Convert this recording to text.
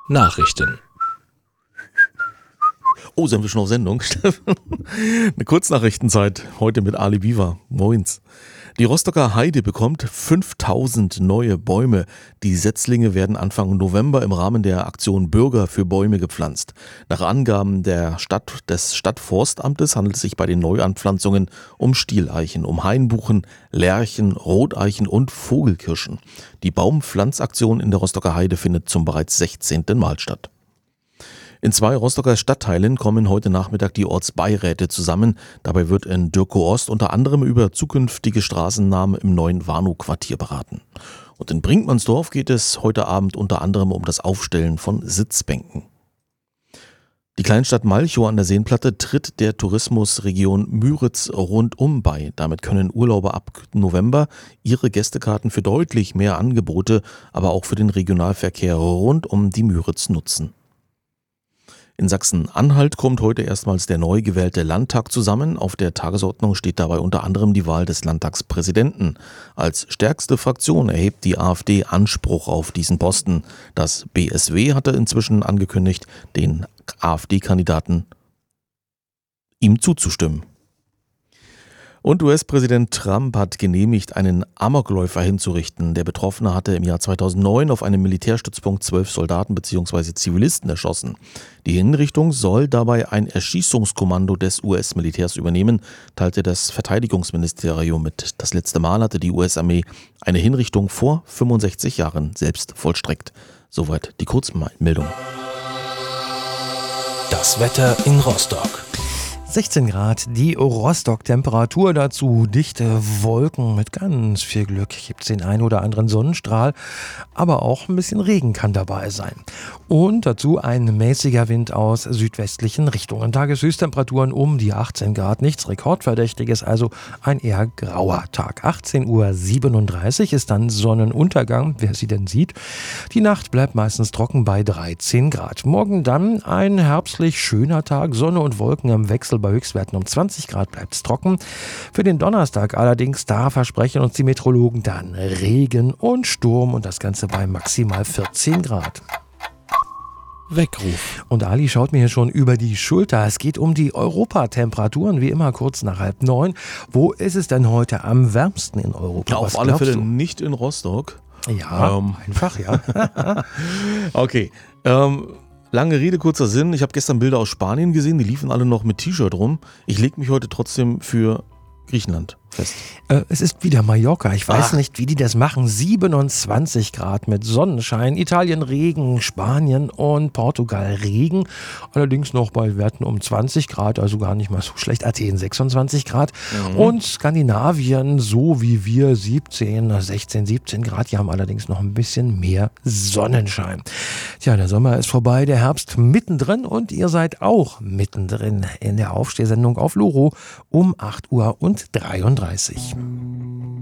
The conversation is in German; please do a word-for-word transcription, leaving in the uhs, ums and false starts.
Nachrichten. Oh, sind wir schon auf Sendung? Eine Kurznachrichtenzeit heute mit Ali Biwa. Moins. Die Rostocker Heide bekommt fünftausend neue Bäume. Die Setzlinge werden Anfang November im Rahmen der Aktion Bürger für Bäume gepflanzt. Nach Angaben der Stadt, des Stadtforstamtes handelt es sich bei den Neuanpflanzungen um Stieleichen, um Hainbuchen, Lärchen, Roteichen und Vogelkirschen. Die Baumpflanzaktion in der Rostocker Heide findet zum bereits sechzehnten Mal statt. In zwei Rostocker Stadtteilen kommen heute Nachmittag die Ortsbeiräte zusammen. Dabei wird in Dürkow-Ost unter anderem über zukünftige Straßennamen im neuen Warnow-Quartier beraten. Und in Brinkmannsdorf geht es heute Abend unter anderem um das Aufstellen von Sitzbänken. Die Kleinstadt Malchow an der Seenplatte tritt der Tourismusregion Müritz rundum bei. Damit können Urlauber ab November ihre Gästekarten für deutlich mehr Angebote, aber auch für den Regionalverkehr rund um die Müritz nutzen. In Sachsen-Anhalt kommt heute erstmals der neu gewählte Landtag zusammen. Auf der Tagesordnung steht dabei unter anderem die Wahl des Landtagspräsidenten. Als stärkste Fraktion erhebt die AfD Anspruch auf diesen Posten. Das B S W hatte inzwischen angekündigt, den AfD-Kandidaten ihm zuzustimmen. Und U S-Präsident Trump hat genehmigt, einen Amokläufer hinzurichten. Der Betroffene hatte im Jahr zweitausendneun auf einem Militärstützpunkt zwölf Soldaten bzw. Zivilisten erschossen. Die Hinrichtung soll dabei ein Erschießungskommando des U S-Militärs übernehmen, teilte das Verteidigungsministerium mit. Das letzte Mal hatte die U S-Armee eine Hinrichtung vor fünfundsechzig Jahren selbst vollstreckt. Soweit die Kurzmeldung. Das Wetter in Rostock. sechzehn Grad, die Rostock-Temperatur dazu, dichte Wolken mit ganz viel Glück gibt es den einen oder anderen Sonnenstrahl, aber auch ein bisschen Regen kann dabei sein. Und dazu ein mäßiger Wind aus südwestlichen Richtungen. Tageshöchsttemperaturen um die achtzehn Grad, nichts Rekordverdächtiges, also ein eher grauer Tag. achtzehn Uhr siebenunddreißig ist dann Sonnenuntergang, wer sie denn sieht. Die Nacht bleibt meistens trocken bei dreizehn Grad. Morgen dann ein herbstlich schöner Tag, Sonne und Wolken im Wechsel. Bei Höchstwerten um zwanzig Grad bleibt es trocken. Für den Donnerstag allerdings, da versprechen uns die Meteorologen dann Regen und Sturm und das Ganze bei maximal vierzehn Grad. Weckruf. Und Ali schaut mir hier schon über die Schulter. Es geht um die Europatemperaturen, wie immer kurz nach halb neun. Wo ist es denn heute am wärmsten in Europa? Ja, auf Was alle Fälle du? nicht in Rostock. Ja, Ähm. einfach, ja. Okay, ähm... Lange Rede, kurzer Sinn. Ich habe gestern Bilder aus Spanien gesehen, die liefen alle noch mit T-Shirt rum. Ich lege mich heute trotzdem für Griechenland fest. Äh, es ist wieder Mallorca. Ich weiß Ach. nicht, wie die das machen. siebenundzwanzig Grad mit Sonnenschein. Italien Regen, Spanien und Portugal Regen. Allerdings noch bei Werten um zwanzig Grad, also gar nicht mal so schlecht. Athen sechsundzwanzig Grad. Mhm. Und Skandinavien, so wie wir, siebzehn, sechzehn, siebzehn Grad. Die haben allerdings noch ein bisschen mehr Sonnenschein. Tja, der Sommer ist vorbei, der Herbst mittendrin und ihr seid auch mittendrin in der Aufstehsendung auf Loro um acht Uhr und dreiunddreißig.